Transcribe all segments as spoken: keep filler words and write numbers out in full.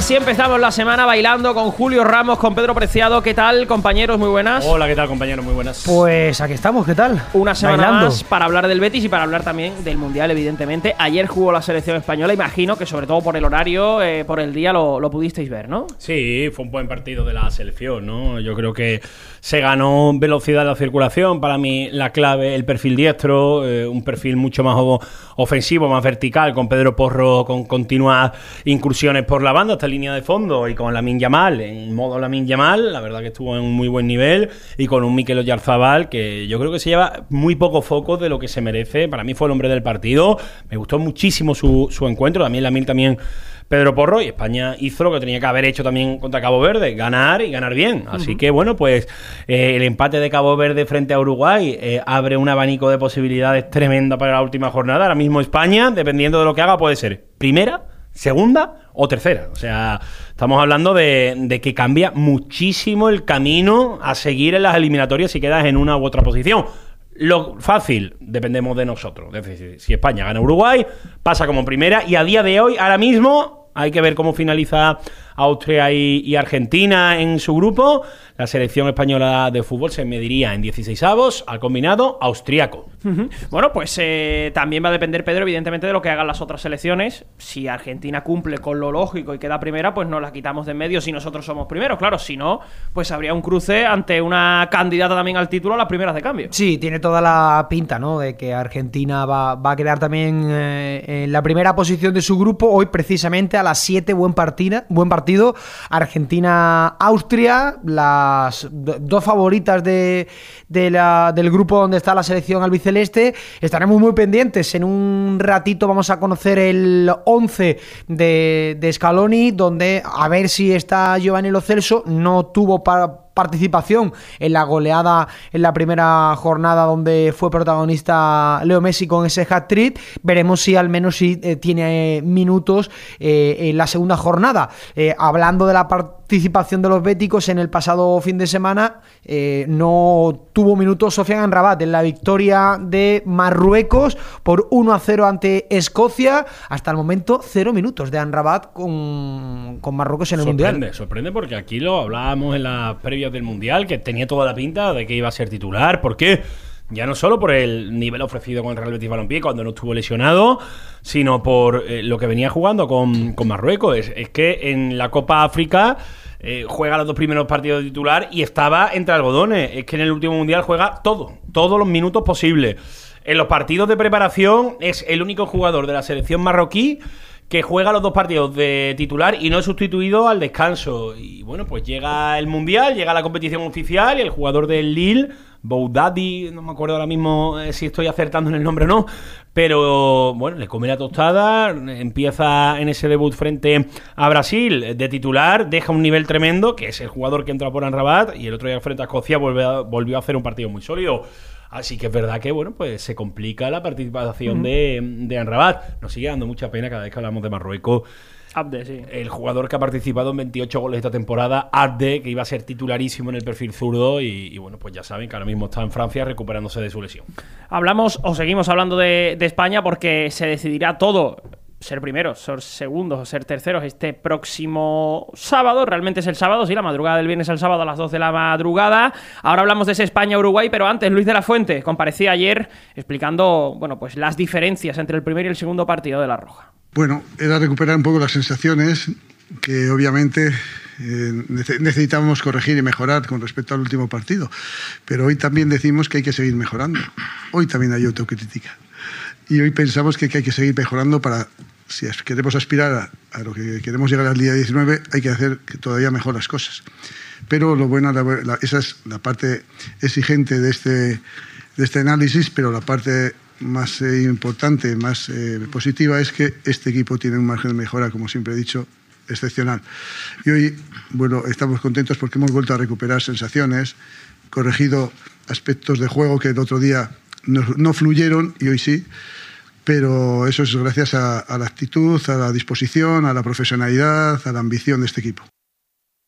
así empezamos la semana bailando con Julio Ramos, con Pedro Preciado. ¿Qué tal, compañeros? Muy buenas. Hola, ¿qué tal, compañeros? Muy buenas. Pues aquí estamos, ¿qué tal? Una semana bailando. más para hablar del Betis y para hablar también del Mundial, evidentemente. Ayer jugó la selección española, imagino que sobre todo por el horario, eh, por el día, lo, lo pudisteis ver, ¿no? Sí, fue un buen partido de la selección, ¿no? Yo creo que se ganó velocidad en la circulación. Para mí, la clave, el perfil diestro, eh, un perfil mucho más ofensivo, más vertical, con Pedro Porro con continuas incursiones por la banda hasta línea de fondo, y con Lamine Yamal en modo Lamine Yamal, la verdad que estuvo en un muy buen nivel, y con un Mikel Oyarzabal que yo creo que se lleva muy poco foco de lo que se merece. Para mí fue el hombre del partido, me gustó muchísimo su, su encuentro, también Lamine, también Pedro Porro, y España hizo lo que tenía que haber hecho también contra Cabo Verde, ganar y ganar bien. Así uh-huh. que bueno, pues eh, el empate de Cabo Verde frente a Uruguay eh, abre un abanico de posibilidades tremenda para la última jornada. Ahora mismo España, dependiendo de lo que haga, puede ser primera, segunda o tercera. O sea, estamos hablando de, de que cambia muchísimo el camino a seguir en las eliminatorias si quedas en una u otra posición. Lo fácil, dependemos de nosotros. Es decir, si España gana Uruguay, pasa como primera, y a día de hoy, ahora mismo, hay que ver cómo finaliza Austria y, y Argentina en su grupo. La selección española de fútbol se mediría en dieciseisavos al combinado austriaco. Uh-huh. Bueno, pues eh, también va a depender, Pedro, evidentemente, de lo que hagan las otras selecciones. Si Argentina cumple con lo lógico y queda primera, pues nos la quitamos de en medio si nosotros somos primeros. Claro, si no, pues habría un cruce ante una candidata también al título a las primeras de cambio. Sí, tiene toda la pinta, ¿no?, de que Argentina va, va a quedar también eh, en la primera posición de su grupo. Hoy, precisamente, a las siete, buen, partida, buen partido. Argentina-Austria, las dos favoritas de, de la, del grupo donde está la selección albiceleste. Estaremos muy pendientes. En un ratito vamos a conocer el once de, de Scaloni, donde a ver si está Giovanni Lo Celso. No tuvo para participación en la goleada en la primera jornada donde fue protagonista Leo Messi con ese hat-trick. Veremos si al menos si eh, tiene minutos eh, en la segunda jornada. Eh, hablando de la participación de los béticos, en el pasado fin de semana eh, no tuvo minutos Sofiane Amrabat en la victoria de Marruecos por uno a cero ante Escocia. Hasta el momento cero minutos de Amrabat con, con Marruecos en el sorprende, Mundial. Sorprende porque aquí lo hablábamos en la previa del Mundial, que tenía toda la pinta de que iba a ser titular. ¿Por qué? Ya no solo por el nivel ofrecido con el Real Betis Balompié cuando no estuvo lesionado, sino por eh, lo que venía jugando con, con Marruecos. Es, es que en la Copa África eh, juega los dos primeros partidos de titular y estaba entre algodones. Es que en el último Mundial juega todo, todos los minutos posibles. En los partidos de preparación es el único jugador de la selección marroquí que juega los dos partidos de titular y no es sustituido al descanso. Y bueno, pues llega el Mundial, llega la competición oficial, y el jugador del Lille, Boudadi, no me acuerdo ahora mismo eh, si estoy acertando en el nombre o no, pero bueno, le come la tostada, empieza en ese debut frente a Brasil de titular, deja un nivel tremendo, que es el jugador que entra por Amrabat, y el otro día frente a Escocia volvió a, volvió a hacer un partido muy sólido. Así que es verdad que, bueno, pues se complica la participación uh-huh. de, de Amrabat. Nos sigue dando mucha pena cada vez que hablamos de Marruecos. Abde, sí. El jugador que ha participado en veintiocho goles esta temporada, Abde, que iba a ser titularísimo en el perfil zurdo, y, y bueno, pues ya saben que ahora mismo está en Francia recuperándose de su lesión. Hablamos, o seguimos hablando de, de España, porque se decidirá todo. Ser primeros, ser segundos o ser terceros este próximo sábado. Realmente es el sábado, sí, la madrugada del viernes al sábado a las dos de la madrugada. Ahora hablamos de ese España-Uruguay, pero antes Luis de la Fuente comparecía ayer explicando, bueno, pues las diferencias entre el primer y el segundo partido de La Roja. Bueno, era recuperar un poco las sensaciones que obviamente eh, necesitamos corregir y mejorar con respecto al último partido, pero hoy también decimos que hay que seguir mejorando. Hoy también hay autocrítica. Y hoy pensamos que hay que seguir mejorando para, si queremos aspirar a, a lo que queremos llegar al día diecinueve, hay que hacer todavía mejor las cosas. Pero lo bueno, la, la, esa es la parte exigente de este, de este análisis, pero la parte más eh, importante, más eh, positiva, es que este equipo tiene un margen de mejora, como siempre he dicho, excepcional. Y hoy, bueno, estamos contentos porque hemos vuelto a recuperar sensaciones, corregido aspectos de juego que el otro día no, no fluyeron y hoy sí. Pero eso es gracias a, a la actitud, a la disposición, a la profesionalidad, a la ambición de este equipo.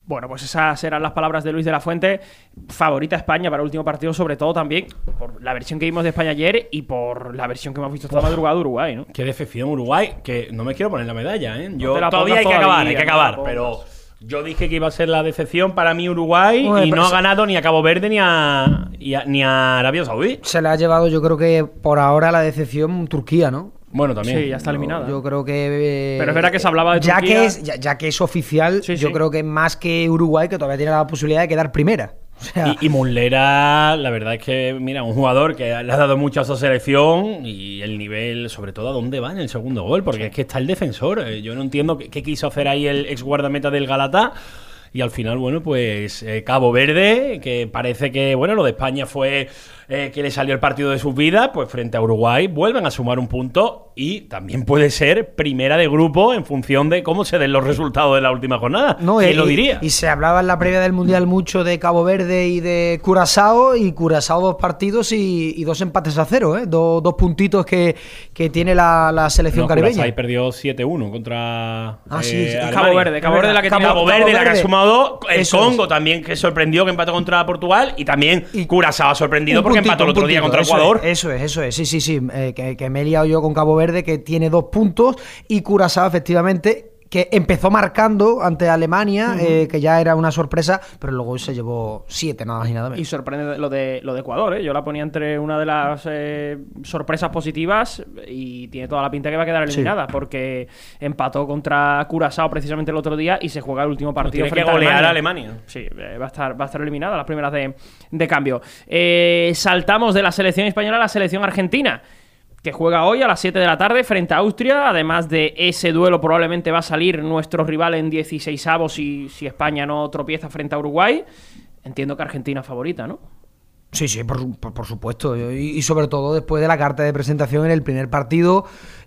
Bueno, pues esas serán las palabras de Luis de la Fuente. Favorita España para el último partido, sobre todo también por la versión que vimos de España ayer y por la versión que hemos visto esta madrugada de Uruguay, ¿no? Qué decepción Uruguay, que no me quiero poner la medalla, ¿eh? Yo No te la todavía hay que pongas acabar, todavía, hay que no acabar, la pero pongas. yo dije que iba a ser la decepción para mí Uruguay Bueno, y pero no ha se- ganado ni a Cabo Verde ni a, y a- ni a Arabia Saudí. Se le ha llevado, yo creo que por ahora la decepción Turquía, ¿no? Bueno, también. Sí, ya está eliminada. Yo creo que. eh, Pero es verdad que se hablaba de ya Turquía. Que es, ya, ya que es oficial, Sí, yo sí. creo que más que Uruguay, que todavía tiene la posibilidad de quedar primera. O sea, Y, y Muslera, la verdad es que, mira, un jugador que le ha dado mucho a esa selección y el nivel, sobre todo, a dónde va en el segundo gol, porque es que está el defensor. Eh, Yo no entiendo qué, qué quiso hacer ahí el ex guardameta del Galatá. Y al final, bueno, pues eh, Cabo Verde, que parece que, bueno, lo de España fue eh, que le salió el partido de sus vidas, pues frente a Uruguay vuelven a sumar un punto y también puede ser primera de grupo en función de cómo se den los resultados de la última jornada. no, ¿Quién y, lo diría? Y se hablaba en la previa del Mundial mucho de Cabo Verde y de Curazao, y Curazao dos partidos y, y dos empates a cero, ¿eh? Do- dos puntitos que, que tiene la, la selección No, caribeña. Curazao perdió siete uno contra Ah, sí, eh, sí, Alemania. Cabo Verde, Cabo Verde la que Cabo- tiene Cabo Cabo Verde, la que ha Verde. sumado el Eso Congo es. también, que sorprendió, que empató contra Portugal, y también Y- Curazao ha sorprendido Un porque puntito, empató el un otro día puntito, contra eso Ecuador. Es, eso es, eso es, sí, sí, sí, eh, que, que me he liado yo con Cabo Verde, que tiene dos puntos, y Curazao, efectivamente, que empezó marcando ante Alemania, eh, que ya era una sorpresa, pero luego se llevó siete, nada más y nada Y menos. sorprende lo de, lo de Ecuador, ¿eh? Yo la ponía entre una de las eh, sorpresas positivas y tiene toda la pinta que va a quedar eliminada, porque empató contra Curazao precisamente el otro día y se juega el último partido Tiene que frente golear a a Alemania. Alemania. Sí, eh, va a estar, va a estar eliminada las primeras de, de cambio. Eh, saltamos de la selección española a la selección argentina, que juega hoy a las siete de la tarde frente a Austria. Además de ese duelo, probablemente va a salir nuestro rival en dieciseisavos si, si España no tropieza frente a Uruguay. Entiendo que Argentina favorita, ¿no? Sí, sí, por, por, por supuesto. Y, y sobre todo después de la carta de presentación en el primer partido.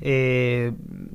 Eh,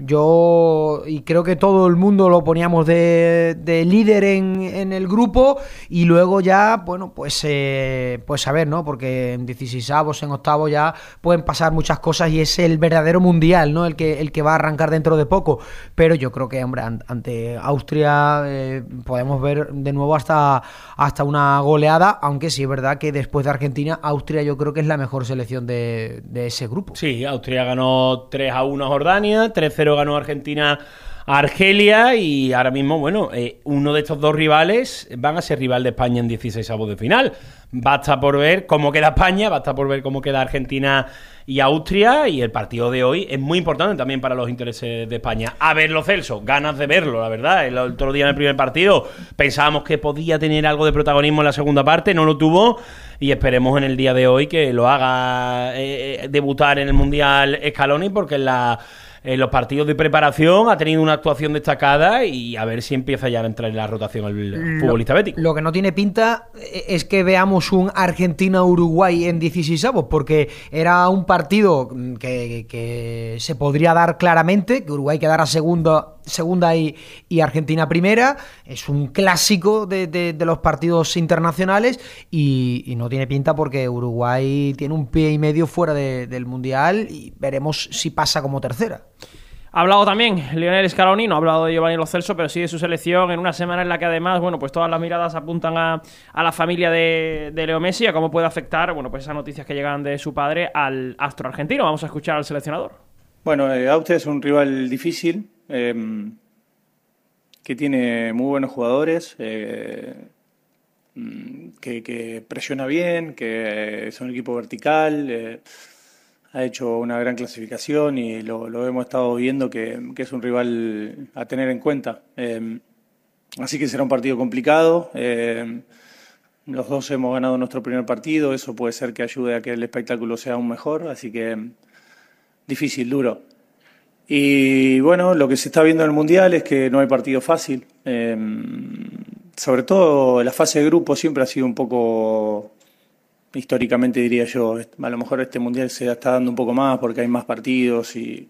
yo, y creo que todo el mundo lo poníamos de, de líder en, en el grupo. Y luego ya, bueno, pues, eh, pues a ver, ¿no? Porque en dieciseisavos, en octavos ya pueden pasar muchas cosas y es el verdadero mundial, ¿no? El que, el que va a arrancar dentro de poco. Pero yo creo que, hombre, an- ante Austria eh, podemos ver de nuevo hasta, hasta una goleada. Aunque sí es verdad que después de Argentina, Austria yo creo que es la mejor selección de, de ese grupo. Sí, Austria ganó tres a uno a Jordania, tres cero ganó Argentina a Argelia, y ahora mismo, bueno, eh, uno de estos dos rivales van a ser rival de España en dieciseisavos de final. Basta por ver cómo queda España, basta por ver cómo queda Argentina y Austria, y el partido de hoy es muy importante también para los intereses de España. A verlo, Celso, ganas de verlo, la verdad. El otro día en el primer partido pensábamos que podía tener algo de protagonismo en la segunda parte, no lo tuvo, y esperemos en el día de hoy que lo haga eh, debutar en el Mundial Scaloni, porque en la... en los partidos de preparación ha tenido una actuación destacada, y a ver si empieza ya a entrar en la rotación el futbolista bético. Lo que no tiene pinta es que veamos un Argentina-Uruguay en dieciseisavos, porque era un partido que, que se podría dar claramente, que Uruguay quedara segunda, segunda y, y Argentina primera. Es un clásico de, de, de los partidos internacionales, y, y no tiene pinta porque Uruguay tiene un pie y medio fuera de, del Mundial, y veremos si pasa como tercera. Ha hablado también Lionel Scaloni, no ha hablado de Giovanni Lo Celso, pero sí de su selección, en una semana en la que además, bueno, pues todas las miradas apuntan a, a la familia de, de Leo Messi, a cómo puede afectar, bueno, pues esas noticias que llegan de su padre al astro argentino. Vamos a escuchar al seleccionador. Bueno, eh, Austria es un rival difícil, eh, que tiene muy buenos jugadores, eh, que, que presiona bien, que es un equipo vertical, eh, ha hecho una gran clasificación, y lo, lo hemos estado viendo que, que es un rival a tener en cuenta. Eh, así que será un partido complicado. Eh, los dos hemos ganado nuestro primer partido, eso puede ser que ayude a que el espectáculo sea aún mejor, así que difícil, duro. Y bueno, lo que se está viendo en el Mundial es que no hay partido fácil. Eh, sobre todo la fase de grupo siempre ha sido un poco, históricamente diría yo, a lo mejor este Mundial se está dando un poco más porque hay más partidos, y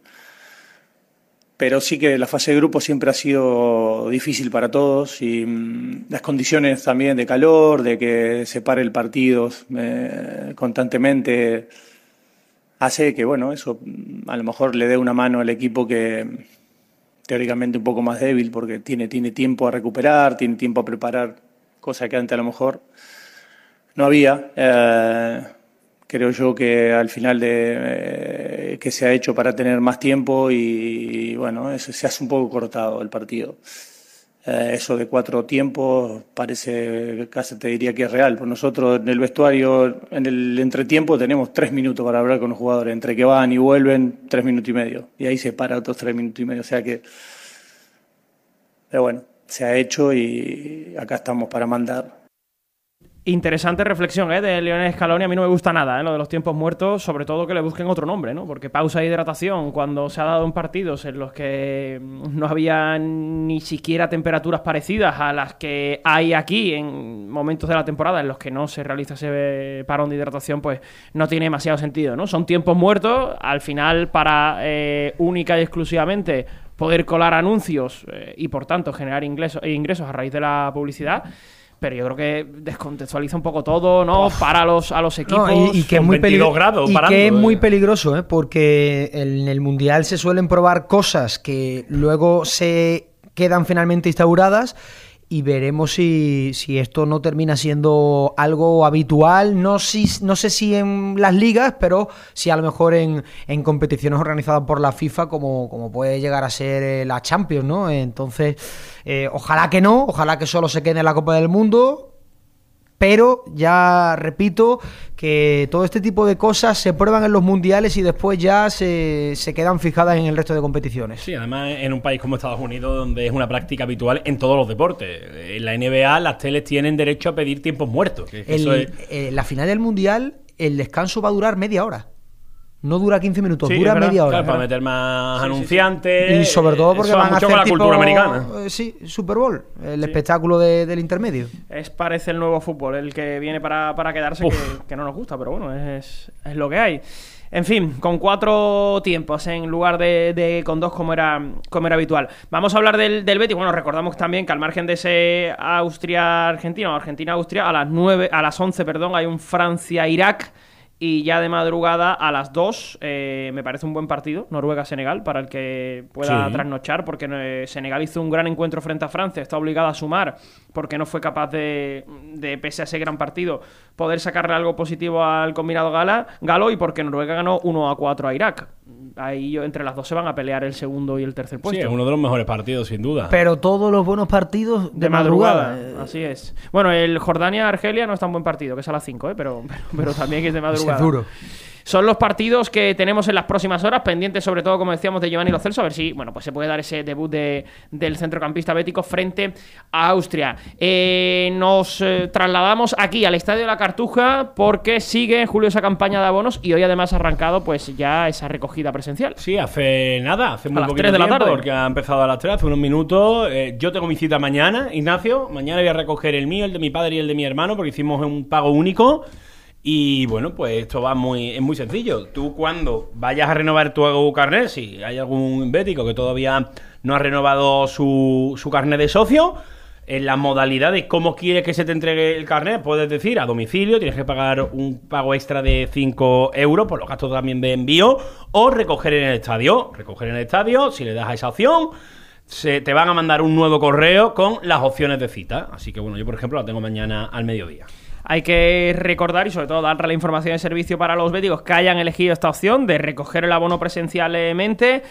pero sí que la fase de grupo siempre ha sido difícil para todos, y mmm, las condiciones también de calor, de que se pare el partido eh, constantemente, hace que, bueno, eso a lo mejor le dé una mano al equipo que, teóricamente un poco más débil porque tiene, tiene tiempo a recuperar, tiene tiempo a preparar, cosa que antes a lo mejor no había. Eh, creo yo que al final de eh, que se ha hecho para tener más tiempo y, y bueno, eso, se hace un poco cortado el partido. Eh, eso de cuatro tiempos parece, casi te diría que es real. Pues nosotros en el vestuario, en el entretiempo, tenemos tres minutos para hablar con los jugadores. Entre que van y vuelven, tres minutos y medio. Y ahí se para otros tres minutos y medio. O sea que, pero bueno, se ha hecho y acá estamos para mandar. Interesante reflexión ¿eh? de Lionel Scaloni. A mí no me gusta nada ¿eh? lo de los tiempos muertos, sobre todo que le busquen otro nombre, ¿no? Porque pausa e hidratación, cuando se ha dado en partidos en los que no había ni siquiera temperaturas parecidas a las que hay aquí en momentos de la temporada en los que no se realiza ese parón de hidratación, pues no tiene demasiado sentido, ¿no? Son tiempos muertos, al final para eh, única y exclusivamente poder colar anuncios eh, y por tanto generar ingresos, ingresos a raíz de la publicidad. Pero yo creo que descontextualiza un poco todo, ¿no? Uf. Para los, a los equipos. No, y, y que es muy, veintidós grados y parando, que es muy eh. peligroso, ¿eh? Porque en el Mundial se suelen probar cosas que luego se quedan finalmente instauradas y veremos si, si esto no termina siendo algo habitual. No, si, no sé si en las ligas, pero sí a lo mejor en, en competiciones organizadas por la FIFA, como, como puede llegar a ser la Champions, ¿no? Entonces, eh, ojalá que no, ojalá que solo se quede en la Copa del Mundo. Pero ya repito que todo este tipo de cosas se prueban en los mundiales y después ya se, se quedan fijadas en el resto de competiciones. Sí, además en un país como Estados Unidos, donde es una práctica habitual en todos los deportes. En la N B A las teles tienen derecho a pedir tiempos muertos. Que El, eso es... eh, la final del mundial, el descanso va a durar media hora. No dura quince minutos, Sí, dura es verdad. media hora. Claro, para meter más Sí, sí, anunciantes. Y sobre todo porque eso va van a mucho hacer con la tipo, cultura americana. eh, sí, Super Bowl, el Sí. espectáculo de- del intermedio. Es parece el nuevo fútbol, el que viene para, para quedarse, que, que no nos gusta, pero bueno, es, es lo que hay. En fin, con cuatro tiempos en lugar de, de con dos como era, como era habitual. Vamos a hablar del, del Betis. Bueno, recordamos también que al margen de ese Austria-Argentina o Argentina-Austria, a las nueve, a las once, perdón, hay un Francia-Irak. Y ya de madrugada a las dos, eh, me parece un buen partido, Noruega-Senegal, para el que pueda Sí. trasnochar, porque eh, Senegal hizo un gran encuentro frente a Francia, está obligado a sumar, porque no fue capaz de, de, pese a ese gran partido, poder sacarle algo positivo al combinado gala, galo, y porque Noruega ganó uno a cuatro a Irak. Ahí entre las dos se van a pelear el segundo y el tercer Sí, puesto. es uno de los mejores partidos, sin duda. Pero todos los buenos partidos de, De madrugada, madrugada. así es. Bueno, el Jordania-Argelia no es tan buen partido, que es a las cinco, ¿eh? pero, pero, pero también es de madrugada. Es duro. Son los partidos que tenemos en las próximas horas, pendientes sobre todo, como decíamos, de Giovanni Lo Celso, a ver si bueno, pues se puede dar ese debut de, del centrocampista bético frente a Austria. Eh, nos eh, trasladamos aquí al Estadio de la Cartuja porque sigue en julio esa campaña de abonos y hoy además ha arrancado pues ya esa recogida presencial. Sí, hace nada, hace muy las poquito tres de la tiempo, tarde. porque ha empezado a las tres, hace unos minutos. Eh, yo tengo mi cita mañana, Ignacio. Mañana voy a recoger el mío, el de mi padre y el de mi hermano, porque hicimos un pago único. Y bueno, pues esto va muy, es muy sencillo. Tú cuando vayas a renovar tu carnet, si hay algún bético que todavía no ha renovado su, su carnet de socio, en la modalidad de cómo quieres que se te entregue el carnet, puedes decir a domicilio, tienes que pagar un pago extra de cinco euros por los gastos también de envío, o recoger en el estadio. Recoger en el estadio, si le das a esa opción, se te van a mandar un nuevo correo con las opciones de cita. Así que bueno, yo por ejemplo la tengo mañana al mediodía. Hay que recordar y sobre todo dar la información de servicio para los béticos que hayan elegido esta opción de recoger el abono presencialmente,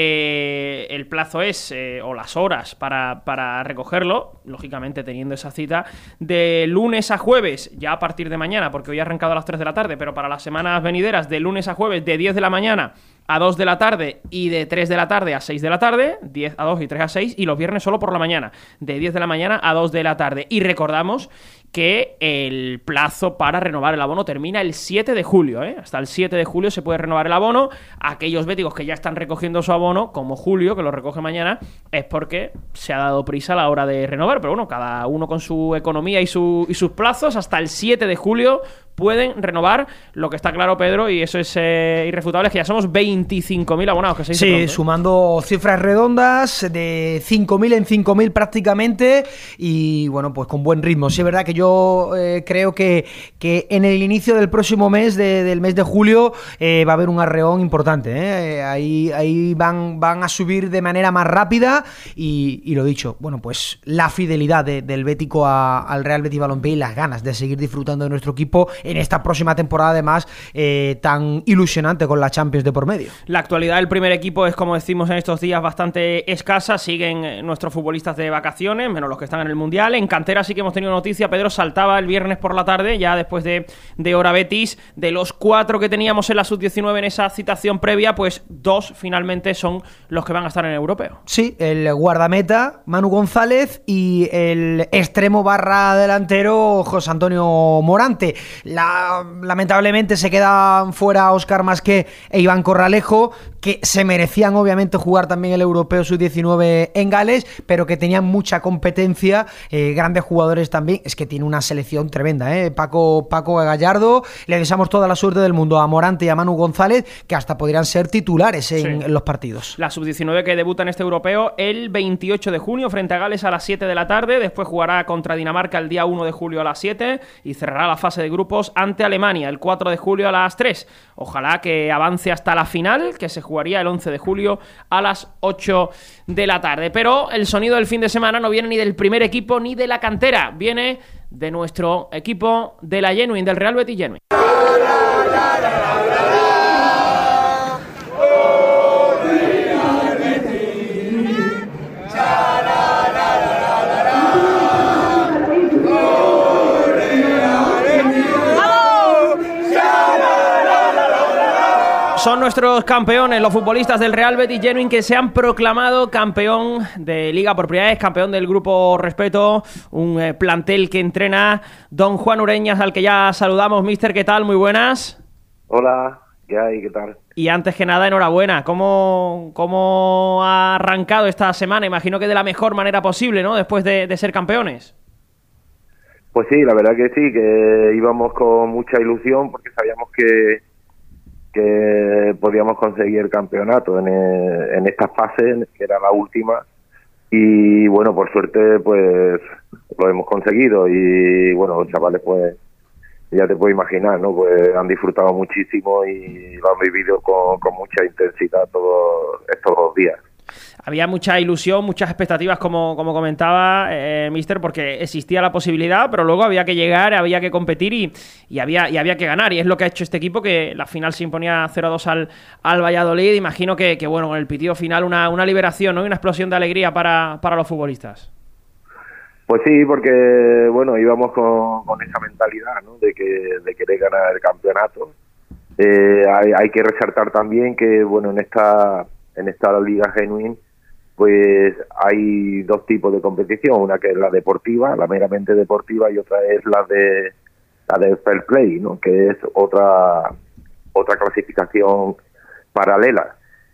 que el plazo es, eh, o las horas para, para recogerlo, lógicamente teniendo esa cita, de lunes a jueves, ya a partir de mañana, porque hoy ha arrancado a las tres de la tarde, pero para las semanas venideras, de lunes a jueves, de diez de la mañana a dos de la tarde y de tres de la tarde a seis de la tarde, diez a dos y tres a seis, y los viernes solo por la mañana, de diez de la mañana a dos de la tarde. Y recordamos que el plazo para renovar el abono termina el siete de julio, ¿eh? Hasta el siete de julio se puede renovar el abono. Aquellos béticos que ya están recogiendo su abono, como Julio, que lo recoge mañana, es porque se ha dado prisa a la hora de renovar. Pero bueno, cada uno con su economía y, su, y sus plazos, hasta el siete de julio pueden renovar. Lo que está claro, Pedro, y eso es eh, irrefutable, es que ya somos veinticinco mil abonados, que se dice Sí, pronto, ¿eh? sumando cifras redondas de cinco mil en cinco mil prácticamente y bueno, pues con buen ritmo. Sí, es verdad que yo yo eh, creo que, que en el inicio del próximo mes, de, del mes de julio, eh, va a haber un arreón importante. ¿eh? Ahí, ahí van, van a subir de manera más rápida y, y lo dicho, bueno, pues la fidelidad de, del Bético a, al Real Betis Balompié y las ganas de seguir disfrutando de nuestro equipo en esta próxima temporada, además, eh, tan ilusionante con la Champions de por medio. La actualidad del primer equipo es, como decimos en estos días, bastante escasa. Siguen nuestros futbolistas de vacaciones, menos los que están en el Mundial. En cantera sí que hemos tenido noticia. Pedro, saltaba el viernes por la tarde, ya después de, de Hora Betis. De los cuatro que teníamos en la sub diecinueve en esa citación previa, pues dos finalmente son los que van a estar en el europeo. Sí, el guardameta Manu González y el extremo barra delantero José Antonio Morante. La, lamentablemente se quedan fuera Óscar Masqué e Iván Corralejo, que se merecían obviamente jugar también el europeo sub diecinueve en Gales, pero que tenían mucha competencia, eh, grandes jugadores también. Es que tiene una selección tremenda, ¿eh? Paco, Paco Gallardo, le deseamos toda la suerte del mundo a Morante y a Manu González, que hasta podrían ser titulares en, sí. en los partidos. La sub diecinueve que debuta en este europeo el veintiocho de junio frente a Gales a las siete de la tarde, después jugará contra Dinamarca el día uno de julio a las siete y cerrará la fase de grupos ante Alemania el cuatro de julio a las tres. Ojalá que avance hasta la final, que se jugaría el once de julio a las ocho de la tarde. Pero el sonido del fin de semana no viene ni del primer equipo ni de la cantera, viene de nuestro equipo de la Genuine, del Real Betis Genuine. Son nuestros campeones, los futbolistas del Real Betis Genuine, que se han proclamado campeón de Liga por primera vez, campeón del Grupo Respeto, un eh, plantel que entrena don Juan Ureñas, al que ya saludamos. Mister, ¿qué tal? Muy buenas. Hola, ¿qué hay? ¿Qué tal? Y antes que nada, enhorabuena. ¿Cómo, cómo ha arrancado esta semana? Imagino que de la mejor manera posible, ¿no? Después de, de ser campeones. Pues sí, la verdad que sí, que íbamos con mucha ilusión porque sabíamos que que podíamos conseguir el campeonato en, en esta fase, que era la última, y bueno, por suerte pues lo hemos conseguido. Y bueno, los chavales pues ya te puedes imaginar, ¿no? Pues han disfrutado muchísimo y lo han vivido con, con mucha intensidad todos estos dos días. Había mucha ilusión, muchas expectativas, como, como comentaba eh, Mister, porque existía la posibilidad, pero luego había que llegar, había que competir y, y, había, y había que ganar. Y es lo que ha hecho este equipo, que la final se imponía cero a dos al, al Valladolid. Imagino que, que, bueno, con el pitido final una, una liberación, ¿no? Y una explosión de alegría para, para los futbolistas. Pues sí, porque, bueno, íbamos con, con esa mentalidad, ¿no? De, que, de querer ganar el campeonato. Eh, hay, hay que resaltar también que, bueno, en esta... en esta Liga Genuine, pues hay dos tipos de competición, una que es la deportiva, la meramente deportiva, y otra es la de la de fair play, ¿no? Que es otra otra clasificación paralela.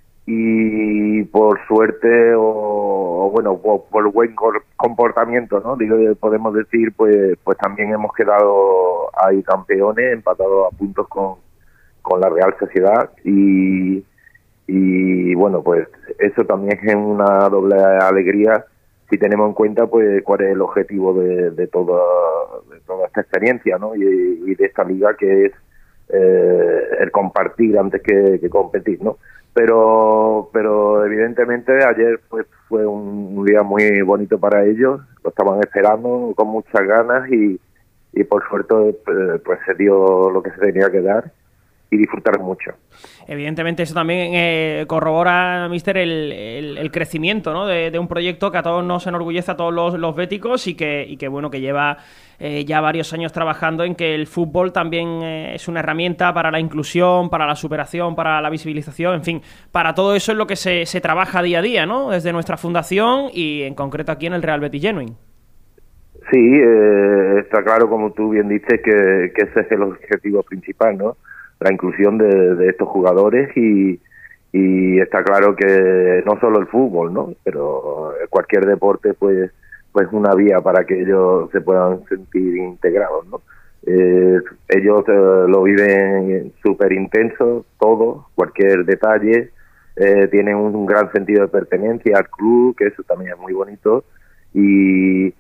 Y por suerte o, o bueno, por, por buen comportamiento, ¿no? Digo, podemos decir, pues pues también hemos quedado ahí campeones, empatados a puntos con con la Real Sociedad. y Y bueno, pues eso también es una doble alegría si tenemos en cuenta pues cuál es el objetivo de, de, toda, de toda esta experiencia, ¿no? Y, y de esta liga, que es eh, el compartir antes que, que competir, ¿no? Pero pero evidentemente ayer pues fue un, un día muy bonito para ellos, lo estaban esperando con muchas ganas y, y por suerte pues se dio lo que se tenía que dar y disfrutar mucho. Evidentemente eso también eh, corrobora, Mister, el, el, el crecimiento, ¿no? de, de un proyecto que a todos nos enorgullece, a todos los, los béticos, y que, y que bueno, que lleva eh, ya varios años trabajando en que el fútbol también eh, es una herramienta para la inclusión, para la superación, para la visibilización, en fin, para todo eso es lo que se, se trabaja día a día, ¿no? Desde nuestra fundación y en concreto aquí en el Real Betis Genuine. Sí, eh, está claro, como tú bien dices, que, que ese es el objetivo principal, ¿no? La inclusión de, de estos jugadores, y, y está claro que no solo el fútbol, ¿no? Pero cualquier deporte pues pues una vía para que ellos se puedan sentir integrados, ¿no? Eh, ellos eh, lo viven súper intenso, todo, cualquier detalle, eh, tienen un, un gran sentido de pertenencia al club, que eso también es muy bonito, y, y,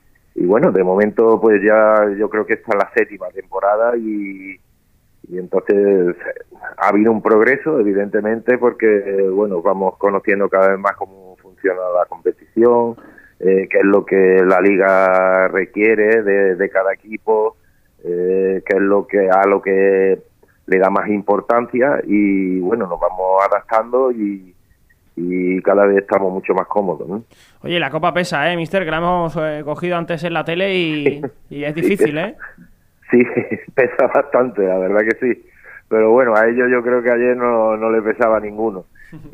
y bueno, de momento pues ya yo creo que esta es la séptima temporada y, y entonces ha habido un progreso, evidentemente, porque bueno, vamos conociendo cada vez más cómo funciona la competición, eh, qué es lo que la liga requiere de, de cada equipo, eh, qué es lo que a lo que le da más importancia y bueno, nos vamos adaptando y, y cada vez estamos mucho más cómodos, ¿no? Oye, la copa pesa, ¿eh, mister? Que la hemos eh, cogido antes en la tele y, y es difícil, ¿eh? Sí, pesa bastante, la verdad que sí. Pero bueno, a ellos yo creo que ayer no, no le pesaba a ninguno.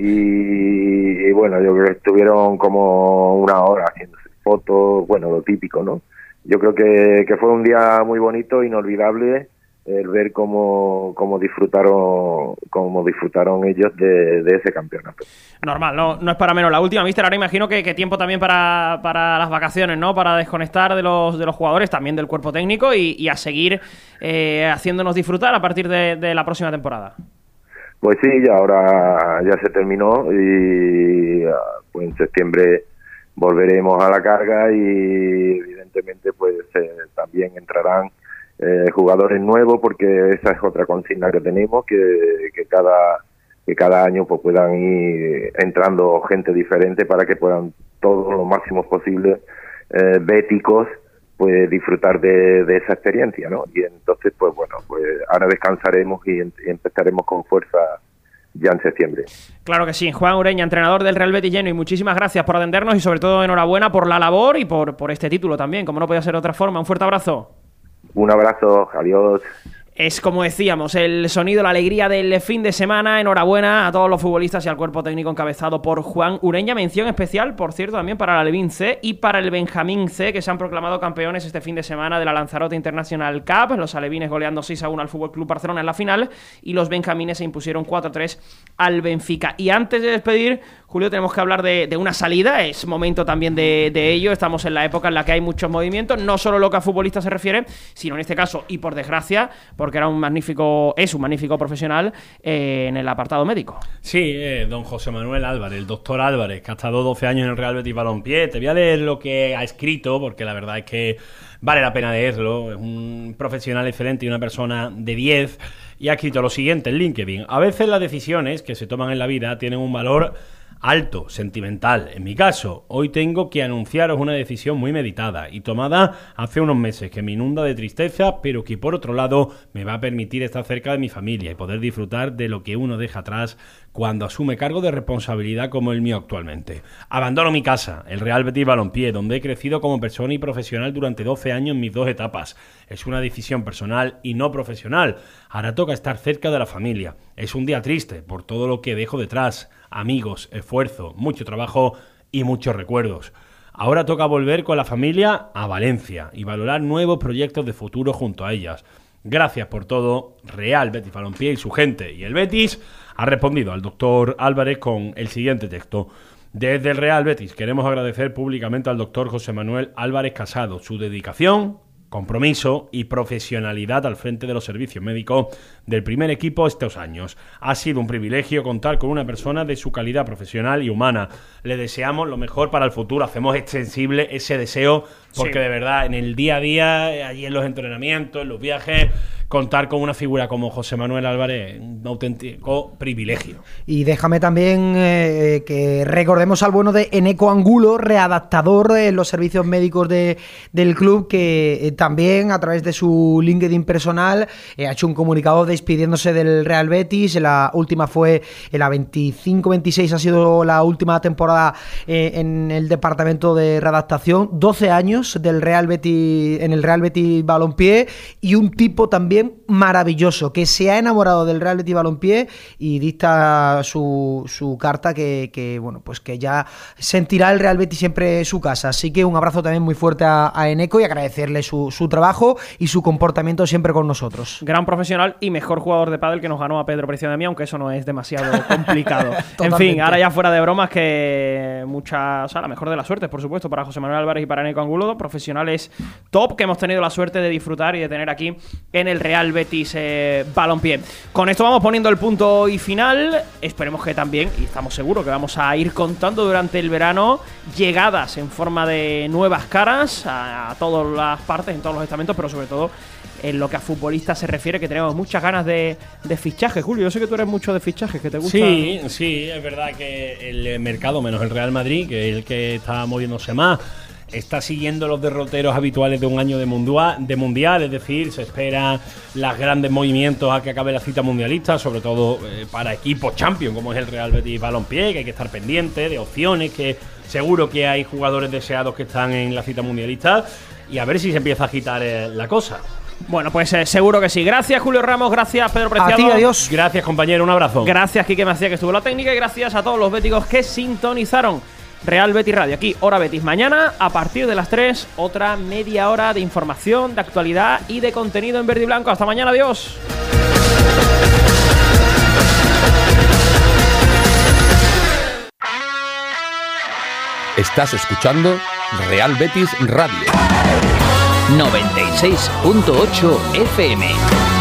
Y, y bueno, yo creo que estuvieron como una hora haciéndose fotos, bueno, lo típico, ¿no? Yo creo que, que fue un día muy bonito, inolvidable, el ver cómo, cómo disfrutaron cómo disfrutaron ellos de, de ese campeonato. Normal, no, no es para menos. La última, mister, ahora imagino que, que tiempo también para, para las vacaciones, ¿no? Para desconectar de los, de los jugadores, también del cuerpo técnico y, y a seguir eh, haciéndonos disfrutar a partir de, de la próxima temporada. Pues sí, ya ahora ya se terminó y pues en septiembre volveremos a la carga y evidentemente pues eh, también entrarán Eh, jugadores nuevos, porque esa es otra consigna que tenemos, que, que cada que cada año pues puedan ir entrando gente diferente para que puedan todos lo máximos posible eh, béticos pues disfrutar de, de esa experiencia, ¿no? Y entonces pues bueno, pues ahora descansaremos y, y empezaremos con fuerza ya en septiembre. Claro que sí. Juan Ureña, entrenador del Real Betis Lleno, y muchísimas gracias por atendernos y sobre todo enhorabuena por la labor y por, por este título también, como no podía ser de otra forma. Un fuerte abrazo. Un abrazo, adiós. Es, como decíamos, el sonido, la alegría del fin de semana. Enhorabuena a todos los futbolistas y al cuerpo técnico encabezado por Juan Ureña. Mención especial, por cierto, también para el Alevín C y para el Benjamín C, que se han proclamado campeones este fin de semana de la Lanzarote International Cup. Los alevines goleando seis a uno al F C Barcelona en la final y los benjamines se impusieron cuatro a tres al Benfica. Y antes de despedir, Julio, tenemos que hablar de, de una salida. Es momento también de, de ello. Estamos en la época en la que hay muchos movimientos, no solo lo que a futbolistas se refiere, sino en este caso, y por desgracia, porque era un magnífico, es un magnífico profesional eh, en el apartado médico. Sí, eh, don José Manuel Álvarez, el doctor Álvarez, que ha estado doce años en el Real Betis Balompié. Te voy a leer lo que ha escrito, porque la verdad es que vale la pena leerlo. Es un profesional excelente y una persona de diez. Y ha escrito lo siguiente en LinkedIn: a veces las decisiones que se toman en la vida tienen un valor alto, sentimental. En mi caso, hoy tengo que anunciaros una decisión muy meditada y tomada hace unos meses, que me inunda de tristeza, pero que por otro lado me va a permitir estar cerca de mi familia y poder disfrutar de lo que uno deja atrás cuando asume cargo de responsabilidad como el mío actualmente. Abandono mi casa, el Real Betis Balompié, donde he crecido como persona y profesional durante doce años en mis dos etapas. Es una decisión personal y no profesional. Ahora toca estar cerca de la familia. Es un día triste por todo lo que dejo detrás: amigos, esfuerzo, mucho trabajo y muchos recuerdos. Ahora toca volver con la familia a Valencia y valorar nuevos proyectos de futuro junto a ellas. Gracias por todo, Real Betis Balompié y su gente. Y el Betis ha respondido al doctor Álvarez con el siguiente texto: desde el Real Betis queremos agradecer públicamente al doctor José Manuel Álvarez Casado su dedicación, compromiso y profesionalidad al frente de los servicios médicos del primer equipo estos años. Ha sido un privilegio contar con una persona de su calidad profesional y humana. Le deseamos lo mejor para el futuro. Hacemos extensible ese deseo porque sí, de verdad, en el día a día, allí en los entrenamientos, en los viajes, contar con una figura como José Manuel Álvarez, un auténtico privilegio. Y déjame también eh, que recordemos al bueno de Eneco Angulo, readaptador en los servicios médicos de, del club, que eh, también a través de su LinkedIn personal eh, ha hecho un comunicado despidiéndose del Real Betis. La última fue en la veinticinco veintiséis, ha sido la última temporada eh, en el departamento de readaptación. doce años del Real Betis, en el Real Betis Balompié, y un tipo también maravilloso, que se ha enamorado del Real Betis Balompié y dicta su, su carta que, que, bueno, pues que ya sentirá el Real Betis siempre su casa. Así que un abrazo también muy fuerte a, a Eneco y agradecerle su, su trabajo y su comportamiento siempre con nosotros. Gran profesional y mejor jugador de pádel, que nos ganó a Pedro Preciado de mí, aunque eso no es demasiado complicado. En fin, ahora ya fuera de bromas, que mucha, o sea, la mejor de las suertes, por supuesto, para José Manuel Álvarez y para Eneco Angulo, profesionales top que hemos tenido la suerte de disfrutar y de tener aquí en el Real Real Betis eh, Balompié. Con esto vamos poniendo el punto y final. Esperemos que también, y estamos seguros que vamos a ir contando durante el verano, llegadas en forma de nuevas caras a, a todas las partes, en todos los estamentos, pero sobre todo en lo que a futbolistas se refiere, que tenemos muchas ganas de, de fichajes. Julio, yo sé que tú eres mucho de fichajes, que te gusta. Sí, sí, es verdad que el mercado, menos el Real Madrid, que es el que está moviéndose más, está siguiendo los derroteros habituales de un año de mundial, de mundial, es decir, se esperan los grandes movimientos a que acabe la cita mundialista, sobre todo eh, para equipos champion, como es el Real Betis Balompié, que hay que estar pendiente de opciones, que seguro que hay jugadores deseados que están en la cita mundialista, y a ver si se empieza a agitar eh, la cosa. Bueno, pues eh, seguro que sí. Gracias, Julio Ramos. Gracias, Pedro Preciado. A ti, adiós. Gracias, compañero. Un abrazo. Gracias, Quique Macías, que estuvo en la técnica. Y gracias a todos los béticos que sintonizaron Real Betis Radio. Aquí, Hora Betis. Mañana, a partir de las tres, otra media hora de información, de actualidad y de contenido en verde y blanco. Hasta mañana. Adiós. Estás escuchando Real Betis Radio. noventa y seis punto ocho F M.